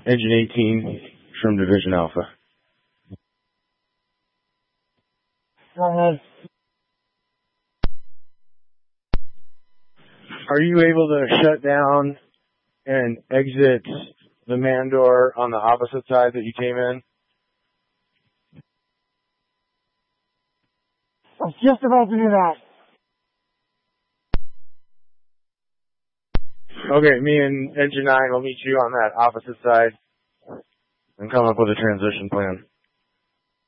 Engine 18 from Division Alpha. Go ahead. Are you able to shut down and exit the man door on the opposite side that you came in? I was just about to do that. Okay, me and Engine 9 will meet you on that opposite side and come up with a transition plan.